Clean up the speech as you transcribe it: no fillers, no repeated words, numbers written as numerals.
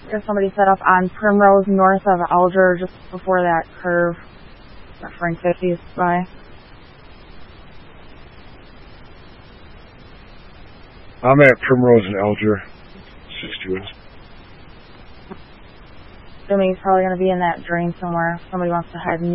There's somebody set up on Primrose north of Alger, just before that curve that Frank 50 is by. I'm at Primrose and Alger, 62 is. Assuming he's probably going to be in that drain somewhere. If somebody wants to head